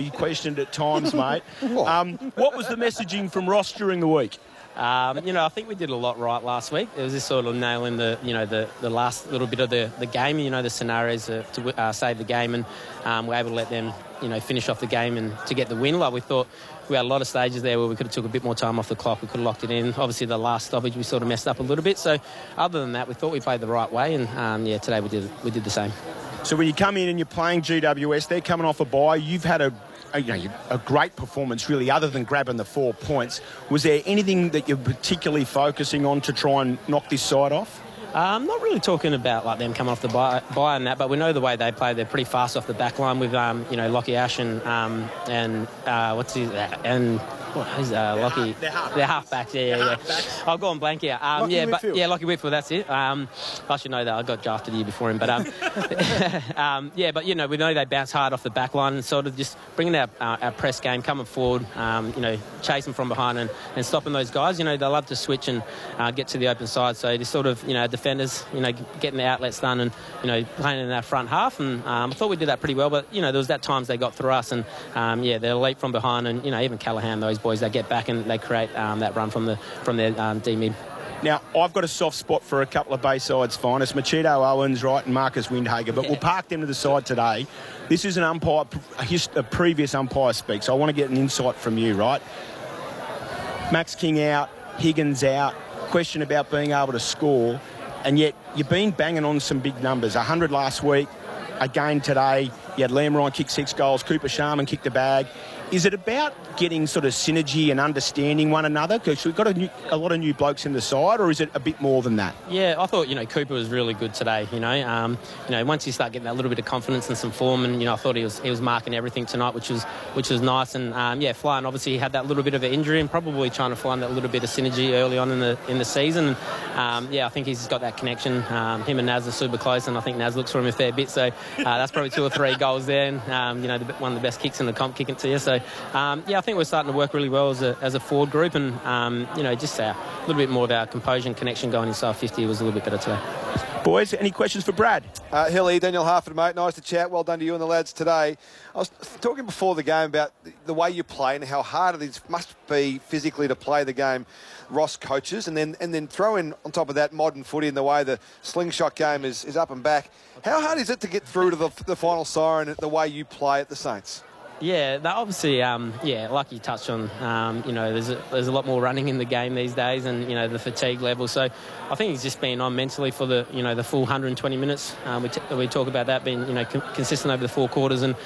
questioned at times, mate. What was the messaging from Ross during the week? I think we did a lot right last week. It was just sort of nailing the last little bit of the game, the scenarios to save the game, and we're able to let them, finish off the game and to get the win. Like we thought we had a lot of stages there where we could have took a bit more time off the clock. We could have locked it in. Obviously, the last stoppage we sort of messed up a little bit. So other than that, we thought we played the right way, and today we did the same. So when you come in and you're playing GWS, they're coming off a bye. You've had a great performance, really, other than grabbing the 4 points. Was there anything that you're particularly focusing on to try and knock this side off? I'm not really talking about them coming off the bye and that, but we know the way they play. They're pretty fast off the back line with Lockie Ash and Lockie. They're halfbacks. Yeah. I've gone blank here. Lockie Whitfield. That's it. I should know that. I got drafted the year before him, but we know they bounce hard off the back line and sort of just bringing our press game, coming forward, chasing from behind and stopping those guys. They love to switch and get to the open side. So just sort of defenders, getting the outlets done and playing in that front half. And I thought we did that pretty well. But there was that times they got through us and they'll leap from behind and even Callaghan, those boys, they get back and they create that run from their D mid. Now, I've got a soft spot for a couple of Bayside's finest, Machito Owens, right, and Marcus Windhager, but we'll park them to the side today. This is an umpire, a previous umpire speak, so I want to get an insight from you, right? Max King out, Higgins out, question about being able to score, and yet you've been banging on some big numbers. 100 last week, again today. You had Liam Ryan kick 6 goals, Cooper Sharman kicked the bag. Is it about getting sort of synergy and understanding one another? Because we've got a lot of new blokes in the side, or is it a bit more than that? Yeah, I thought, Cooper was really good today, once you start getting that little bit of confidence and some form, and, I thought he was marking everything tonight, which was nice. And, Flying, obviously, he had that little bit of an injury and probably trying to find that little bit of synergy early on in the season. I think he's got that connection. Him and Naz are super close, and I think Naz looks for him a fair bit. So that's probably 2 or 3 goals there. And, one of the best kicks in the comp, kicking to you. So, I think we're starting to work really well as a forward group, and just a little bit more of our composure and connection going inside 50 was a little bit better today. Boys, any questions for Brad? Hilly, Daniel Harford, mate. Nice to chat. Well done to you and the lads today. I was talking before the game about the way you play and how hard it must be physically to play the game Ross coaches, and then throw in on top of that modern footy and the way the slingshot game is up and back. How hard is it to get through to the final siren the way you play at the Saints? Yeah, obviously, like you touched on, there's a lot more running in the game these days, and the fatigue level. So I think he's just been on mentally for the full 120 minutes. We talk about that being consistent over the 4 quarters, and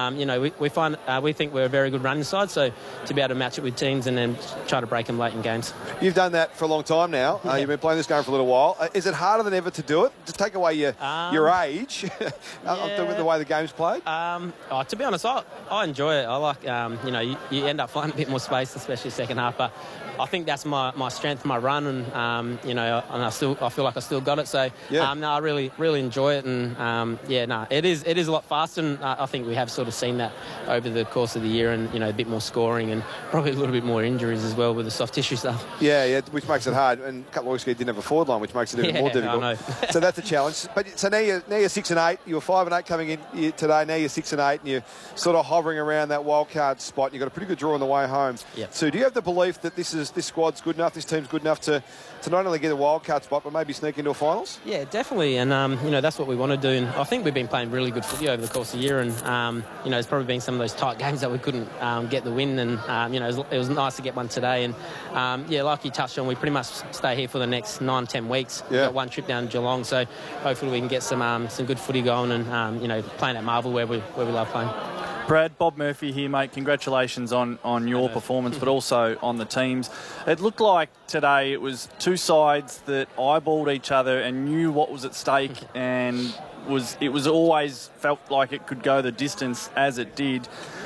we think we're a very good running side. So to be able to match it with teams and then try to break them late in games. You've done that for a long time now. You've been playing this game for a little while. Is it harder than ever to do it? To take away your age, with the way the game's played? To be honest, I enjoy it. I like, you end up finding a bit more space, especially second half. But I think that's my strength, my run, and and I feel like I still got it. So I really enjoy it, and it is a lot faster. And I think we have sort of seen that over the course of the year, and a bit more scoring and probably a little bit more injuries as well with the soft tissue stuff. Yeah, which makes it hard. And a couple of weeks ago, you didn't have a forward line, which makes it even more difficult. I know. So that's a challenge. But so now you're 6 and 8. You were 5 and 8 coming in today. Now you're 6 and 8, and you're sort of hovering around that wild card spot. You've got a pretty good draw on the way home. Yep. So do you have the belief that this squad's good enough, this team's good enough to not only get a wild card spot, but maybe sneak into a finals? Yeah, definitely. And, that's what we want to do. And I think we've been playing really good footy over the course of the year. And, there's probably been some of those tight games that we couldn't get the win. And, it was nice to get one today. And, like you touched on, we pretty much stay here for the next 9-10 weeks. Yeah. We've got one trip down to Geelong. So hopefully we can get some good footy going and, playing at Marvel where we love playing. Brad, Bob Murphy here, mate. Congratulations on your performance, but also on the teams. It looked like today it was 2 sides that eyeballed each other and knew what was at stake, and it was always felt like it could go the distance as it did.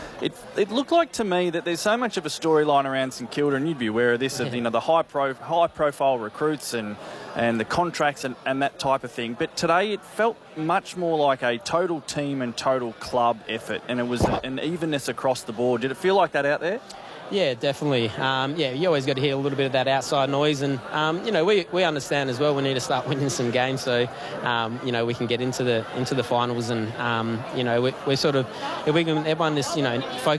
It looked like to me that there's so much of a storyline around St Kilda, and you'd be aware of this, of the high profile recruits and the contracts and that type of thing. But today it felt much more like a total team and total club effort, and it was an evenness across the board. Did it feel like that out there? Yeah, definitely. You always got to hear a little bit of that outside noise, and we understand as well. We need to start winning some games so we can get into the finals, and we're sort of, if we can, everyone just focus